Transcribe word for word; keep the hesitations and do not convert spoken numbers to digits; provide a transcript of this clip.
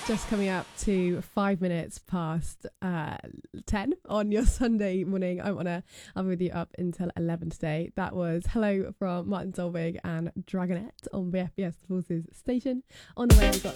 just coming up to five minutes past uh, ten on your Sunday morning. I'm on a, I'll be with you up until eleven today. That was Hello from Martin Solveig and Dragonette on B F B S Forces station. On the way, we've got